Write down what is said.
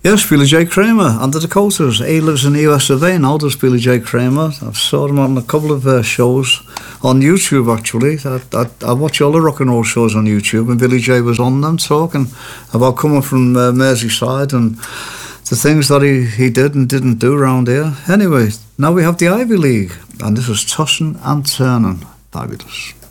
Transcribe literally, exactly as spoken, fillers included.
Yes, Billy J. Kramer and the Dakotas. He lives in the U S of A now, does Billy J. Kramer. I've saw him on a couple of uh, shows on YouTube, actually. I, I, I watch all the rock and roll shows on YouTube, and Billy J was on them talking about coming from uh, Merseyside and the things that he, he did and didn't do around here. Anyway, now we have the Ivy League, and this is Tossin and Turnin. Fabulous.